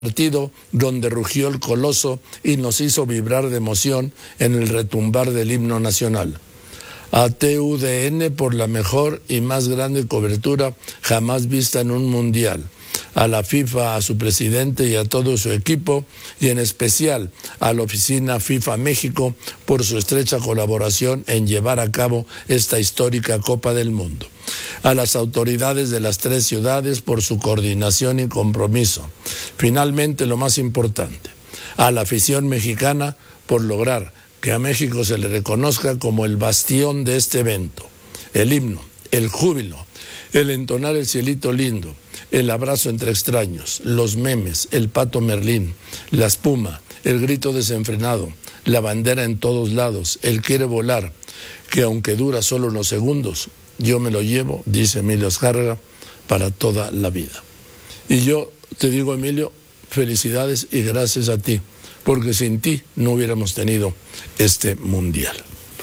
partido donde rugió el coloso y nos hizo vibrar de emoción en el retumbar del himno nacional. A TUDN por la mejor y más grande cobertura jamás vista en un mundial. A la FIFA, a su presidente y a todo su equipo, y en especial a la oficina FIFA México por su estrecha colaboración en llevar a cabo esta histórica Copa del Mundo. A las autoridades de las 3 ciudades por su coordinación y compromiso. Finalmente, lo más importante, a la afición mexicana por lograr que a México se le reconozca como el bastión de este evento. El himno, el júbilo, el entonar el cielito lindo, el abrazo entre extraños, los memes, el pato Merlín, la espuma, el grito desenfrenado, la bandera en todos lados, el quiere volar, que aunque dura solo unos segundos, yo me lo llevo, dice Emilio Azcárraga, para toda la vida. Y yo te digo, Emilio, felicidades y gracias a ti, porque sin ti no hubiéramos tenido este mundial.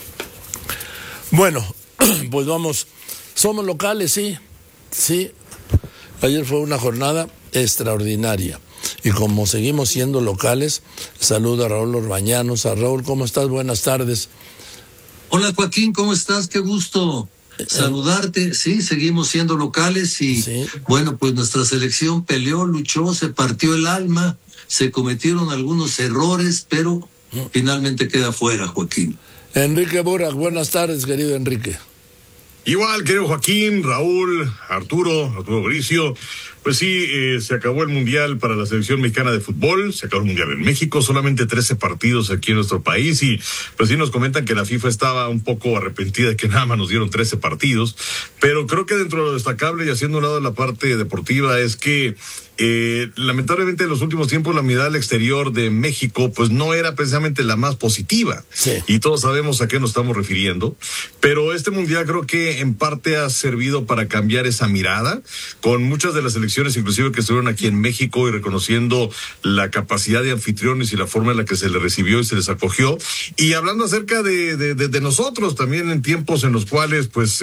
Bueno, pues vamos, somos locales, sí. Ayer fue una jornada extraordinaria y como seguimos siendo locales, saludo a Raúl Orbañanos. A Raúl, ¿cómo estás? Buenas tardes. Hola Joaquín, ¿cómo estás? Qué gusto saludarte. Sí, seguimos siendo locales y sí. Bueno, pues nuestra selección peleó, luchó, se partió el alma, se cometieron algunos errores, pero finalmente queda fuera, Joaquín. Enrique Burak, buenas tardes, querido Enrique. Igual, querido Joaquín, Raúl, Arturo Bricio, pues sí, se acabó el Mundial para la selección mexicana de fútbol, se acabó el Mundial en México, solamente 13 partidos aquí en nuestro país y pues sí nos comentan que la FIFA estaba un poco arrepentida de que nada más nos dieron 13 partidos, pero creo que dentro de lo destacable y haciendo un lado de la parte deportiva es que lamentablemente en los últimos tiempos la mirada al exterior de México pues no era precisamente la más positiva, sí. Y todos sabemos a qué nos estamos refiriendo, pero este Mundial creo que en parte ha servido para cambiar esa mirada, con muchas de las selecciones inclusive que estuvieron aquí en México y reconociendo la capacidad de anfitriones y la forma en la que se les recibió y se les acogió, y hablando acerca de nosotros también en tiempos en los cuales pues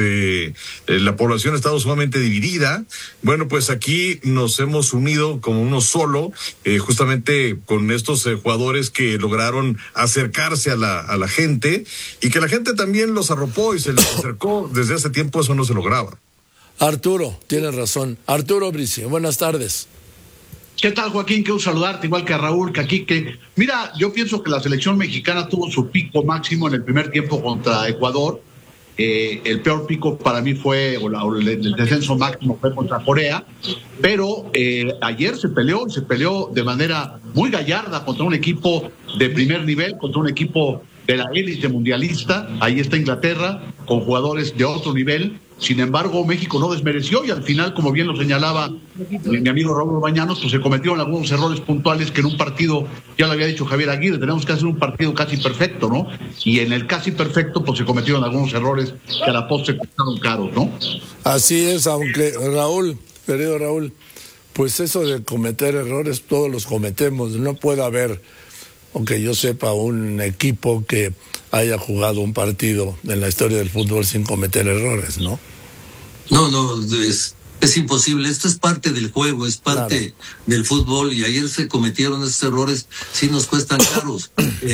la población ha estado sumamente dividida. Bueno, pues aquí nos hemos unido como uno solo, justamente con estos jugadores que lograron acercarse a la gente y que la gente también los arropó y se les acercó. Desde hace tiempo eso no se lograba. Arturo, tienes razón. Arturo Bricio, buenas tardes. ¿Qué tal, Joaquín? Quiero saludarte, igual que a Raúl, que aquí, que mira, yo pienso que la selección mexicana tuvo su pico máximo en el primer tiempo contra Ecuador. El peor pico para mí fue, el descenso máximo fue contra Corea, pero ayer se peleó de manera muy gallarda contra un equipo de primer nivel, contra un equipo de la élite mundialista. Ahí está Inglaterra, con jugadores de otro nivel. Sin embargo, México no desmereció y al final, como bien lo señalaba mi amigo Raúl Bañanos, pues se cometieron algunos errores puntuales que en un partido, ya lo había dicho Javier Aguirre, tenemos que hacer un partido casi perfecto, ¿no? Y en el casi perfecto, pues se cometieron algunos errores que a la postre costaron caros, ¿no? Así es, aunque Raúl, querido Raúl, pues eso de cometer errores, todos los cometemos. No puede haber, aunque yo sepa, un equipo que haya jugado un partido en la historia del fútbol sin cometer errores, ¿no? No, es imposible. Esto es parte del juego, es parte del fútbol, y ayer se cometieron estos errores, sí nos cuestan caros.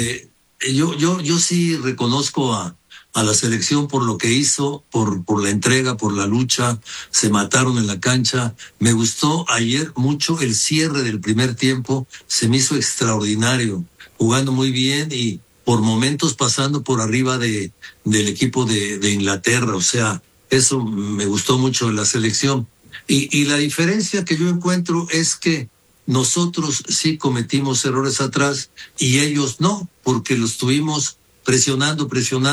Yo sí reconozco a la selección por lo que hizo, por la entrega, por la lucha, se mataron en la cancha. Me gustó ayer mucho el cierre del primer tiempo, se me hizo extraordinario, jugando muy bien y por momentos pasando por arriba del equipo de Inglaterra. O sea, eso me gustó mucho de la selección. Y la diferencia que yo encuentro es que nosotros sí cometimos errores atrás y ellos no, porque los tuvimos presionando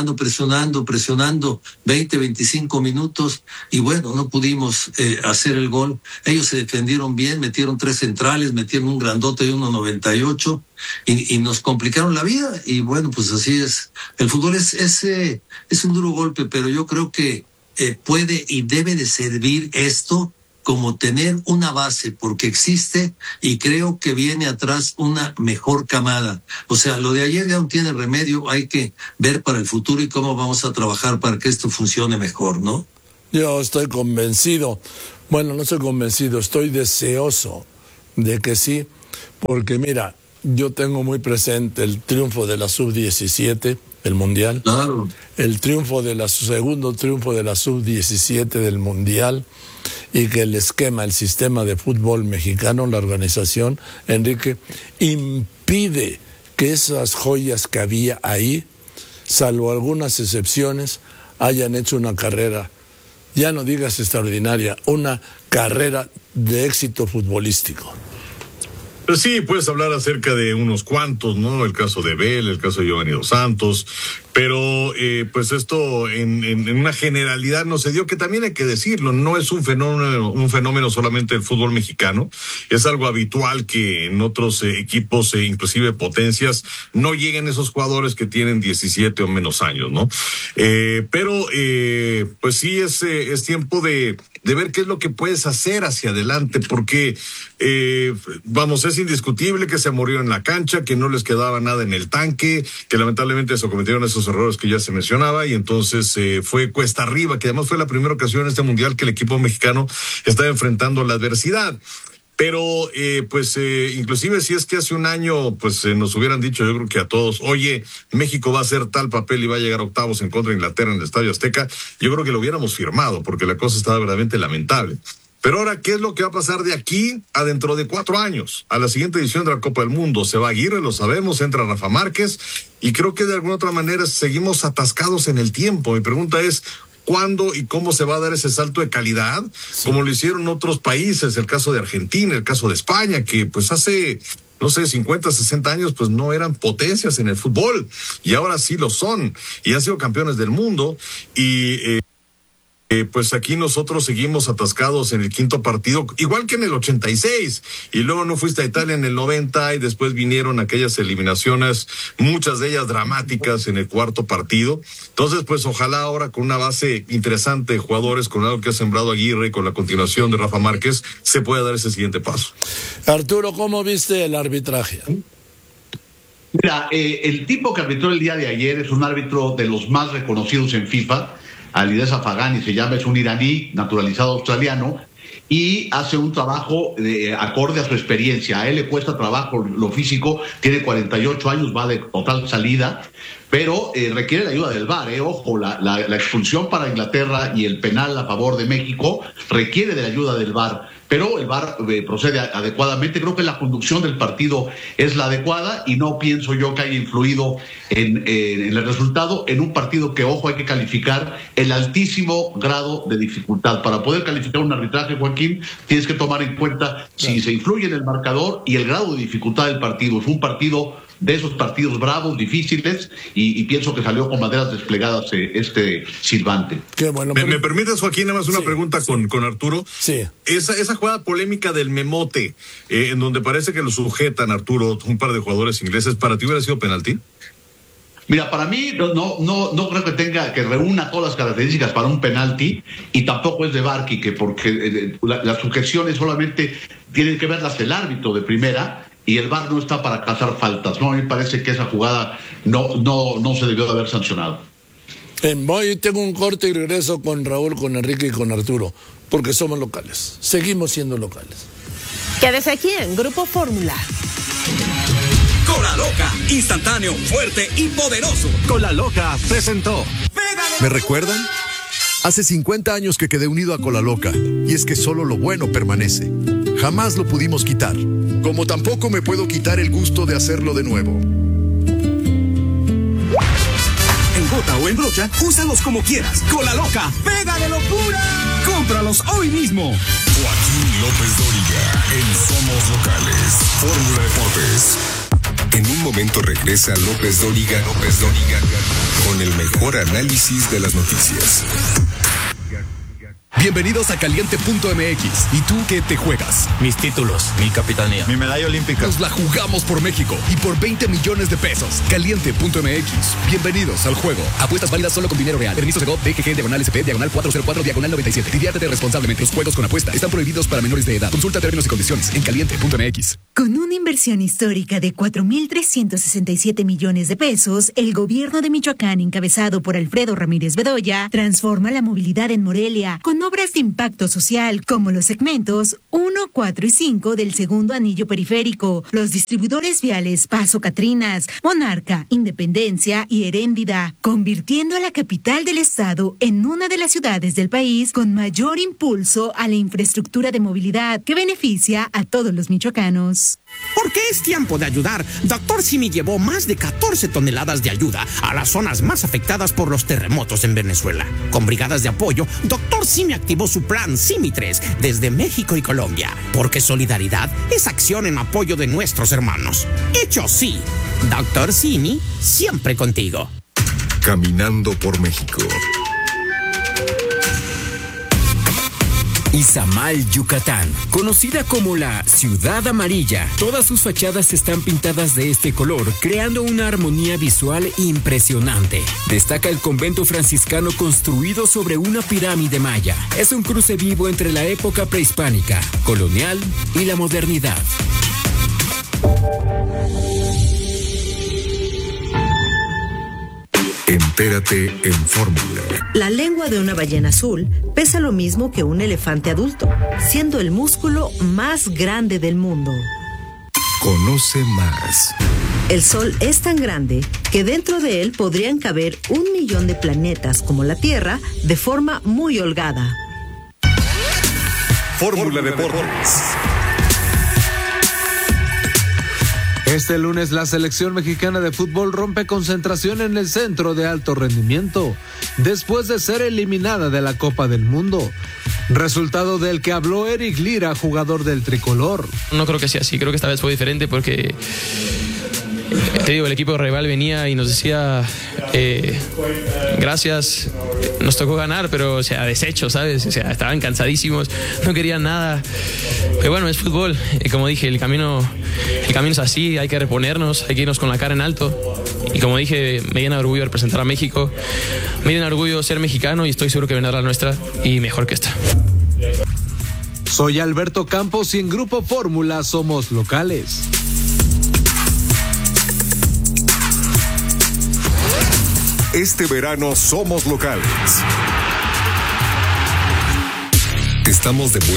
20, 25 minutos y bueno, no pudimos hacer el gol. Ellos se defendieron bien, metieron 3 centrales, metieron un grandote de 1.98 y nos complicaron la vida. Y bueno, pues así es. El fútbol es un duro golpe, pero yo creo que puede y debe de servir esto como tener una base, porque existe y creo que viene atrás una mejor camada. O sea, lo de ayer ya no tiene remedio, hay que ver para el futuro y cómo vamos a trabajar para que esto funcione mejor, ¿no? Yo estoy convencido, bueno, no estoy convencido, estoy deseoso de que sí, porque mira, yo tengo muy presente el triunfo de la sub-17, el Mundial, Claro. el segundo triunfo de la sub-17 del Mundial, y que el esquema, el sistema de fútbol mexicano, la organización, Enrique, impide que esas joyas que había ahí, salvo algunas excepciones, hayan hecho una carrera, ya no digas extraordinaria, una carrera de éxito futbolístico. Pues sí, puedes hablar acerca de unos cuantos, ¿no? El caso de Bell, el caso de Giovanni Dos Santos, pero pues esto en una generalidad no se dio, que también hay que decirlo, no es un fenómeno solamente del fútbol mexicano, es algo habitual que en otros equipos, inclusive potencias, no lleguen esos jugadores que tienen 17 o menos años, ¿no? Pero pues sí es tiempo de ver qué es lo que puedes hacer hacia adelante, porque vamos, es indiscutible que se murieron en la cancha, que no les quedaba nada en el tanque, que lamentablemente se cometieron esos errores que ya se mencionaba, y entonces fue cuesta arriba, que además fue la primera ocasión en este mundial que el equipo mexicano estaba enfrentando la adversidad. Pero, inclusive si es que hace un año, pues nos hubieran dicho, yo creo que a todos, oye, México va a hacer tal papel y va a llegar a octavos en contra de Inglaterra en el Estadio Azteca, yo creo que lo hubiéramos firmado, porque la cosa estaba verdaderamente lamentable. Pero ahora, ¿qué es lo que va a pasar de aquí a dentro de 4 años? A la siguiente edición de la Copa del Mundo. Se va Aguirre, lo sabemos, entra Rafa Márquez, y creo que de alguna otra manera seguimos atascados en el tiempo. Mi pregunta es, ¿cuándo y cómo se va a dar ese salto de calidad? Sí. Como lo hicieron otros países, el caso de Argentina, el caso de España, que pues hace, no sé, 50, 60 años, pues no eran potencias en el fútbol, y ahora sí lo son, y han sido campeones del mundo, y pues aquí nosotros seguimos atascados en el quinto partido, igual que en el 86, y luego no fuiste a Italia en el 90, y después vinieron aquellas eliminaciones, muchas de ellas dramáticas en el cuarto partido. Entonces, pues ojalá ahora con una base interesante de jugadores, con algo que ha sembrado Aguirre, con la continuación de Rafa Márquez, se pueda dar ese siguiente paso. Arturo, ¿cómo viste el arbitraje? Mira, el tipo que arbitró el día de ayer es un árbitro de los más reconocidos en FIFA, Alireza Afghani se llama, es un iraní naturalizado australiano, y hace un trabajo acorde a su experiencia. A él le cuesta trabajo lo físico, tiene 48 años, va de total salida, pero requiere la ayuda del VAR. Ojo, la expulsión para Inglaterra y el penal a favor de México requiere de la ayuda del VAR, pero el VAR procede adecuadamente. Creo que la conducción del partido es la adecuada, y no pienso yo que haya influido en el resultado, en un partido que, ojo, hay que calificar el altísimo grado de dificultad. Para poder calificar un arbitraje, Joaquín, tienes que tomar en cuenta si se influye en el marcador y el grado de dificultad del partido. Es un partido de esos partidos bravos, difíciles, y pienso que salió con maderas desplegadas este silbante. Qué bueno. ¿Me permites, Joaquín, nada más una pregunta con Arturo? Sí. Esa jugada polémica del memote, en donde parece que lo sujetan, Arturo, un par de jugadores ingleses, ¿para ti hubiera sido penalti? Mira, para mí no creo que reúna todas las características para un penalti, y tampoco es de VAR, que porque las sujeciones solamente tienen que verlas el árbitro de primera, y el VAR no está para cazar faltas. No, a mí me parece que esa jugada no se debió de haber sancionado. Tengo un corte y regreso con Raúl, con Enrique y con Arturo, porque somos locales, seguimos siendo locales. Quédese aquí en Grupo Fórmula. Cola Loca, instantáneo, fuerte y poderoso. Cola Loca presentó. ¿Me recuerdan? Hace 50 años que quedé unido a Cola Loca, y es que solo lo bueno permanece. Jamás lo pudimos quitar, como tampoco me puedo quitar el gusto de hacerlo de nuevo. En gota o en brocha, úsalos como quieras. Cola Loca, pega de locura. Cómpralos hoy mismo. Joaquín López Dóriga, en Somos Locales, Fórmula Deportes. En un momento regresa López Dóriga, con el mejor análisis de las noticias. Bienvenidos a Caliente.mx. ¿Y tú qué te juegas? Mis títulos, mi capitanía, mi medalla olímpica. Nos la jugamos por México y por 20 millones de pesos. Caliente.mx. Bienvenidos al juego. Apuestas válidas solo con dinero real. Permiso Segov, DGG, /SP, /404, /97. Diviértete responsablemente. Los juegos con apuesta están prohibidos para menores de edad. Consulta términos y condiciones en Caliente.mx. Con una inversión histórica de 4,367 millones de pesos, el gobierno de Michoacán, encabezado por Alfredo Ramírez Bedoya, transforma la movilidad en Morelia, con obras de impacto social, como los segmentos 1, 4 y 5 del segundo anillo periférico, los distribuidores viales Paso Catrinas, Monarca, Independencia y Heréndida, convirtiendo a la capital del estado en una de las ciudades del país con mayor impulso a la infraestructura de movilidad que beneficia a todos los michoacanos. Porque es tiempo de ayudar. Dr. Simi llevó más de 14 toneladas de ayuda a las zonas más afectadas por los terremotos en Venezuela. Con brigadas de apoyo, Dr. Simi activó su plan Simi 3 desde México y Colombia. Porque solidaridad es acción en apoyo de nuestros hermanos. Hecho sí. Dr. Simi, siempre contigo. Caminando por México. Izamal, Yucatán, conocida como la Ciudad Amarilla. Todas sus fachadas están pintadas de este color, creando una armonía visual impresionante. Destaca el convento franciscano construido sobre una pirámide maya. Es un cruce vivo entre la época prehispánica, colonial y la modernidad. Entérate en Fórmula. La lengua de una ballena azul pesa lo mismo que un elefante adulto, siendo el músculo más grande del mundo. Conoce más. El Sol es tan grande que dentro de él podrían caber 1 millón de planetas como la Tierra de forma muy holgada. Fórmula Deportes. Este lunes la selección mexicana de fútbol rompe concentración en el centro de alto rendimiento, después de ser eliminada de la Copa del Mundo. Resultado del que habló Eric Lira, jugador del tricolor. No creo que sea así, creo que esta vez fue diferente porque, te digo, el equipo rival venía y nos decía gracias, nos tocó ganar, pero o sea, deshecho, ¿sabes? O sea, estaban cansadísimos, no querían nada. Pero bueno, es fútbol, como dije, el camino es así, hay que reponernos, hay que irnos con la cara en alto. Y como dije, me llena de orgullo representar a México, me llena de orgullo ser mexicano y estoy seguro que vendrá la nuestra y mejor que esta. Soy Alberto Campos y en Grupo Fórmula somos locales. Este verano somos locales. Estamos de vuelta